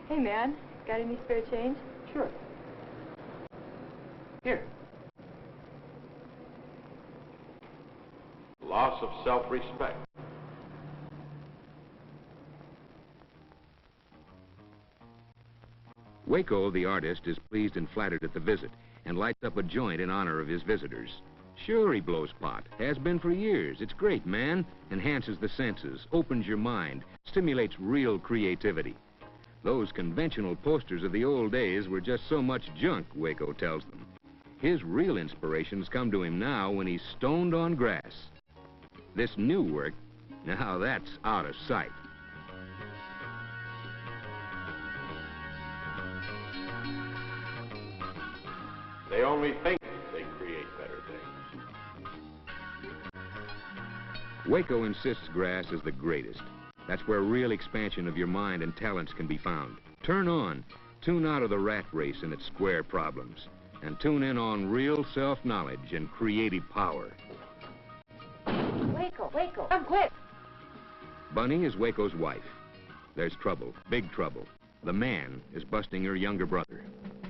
Hey, man, got any spare change? Sure. Here. Loss of self-respect. Waco, the artist, is pleased and flattered at the visit and lights up a joint in honor of his visitors. Sure, he blows pot. Has been for years. It's great, man. Enhances the senses, opens your mind, stimulates real creativity. Those conventional posters of the old days were just so much junk, Waco tells them. His real inspirations come to him now when he's stoned on grass. This new work, now that's out of sight. They only think they create better things. Waco insists grass is the greatest. That's where real expansion of your mind and talents can be found. Turn on. Tune out of the rat race and its square problems. And tune in on real self-knowledge and creative power. Waco, come quick! Bunny is Waco's wife. There's trouble, big trouble. The man is busting her younger brother.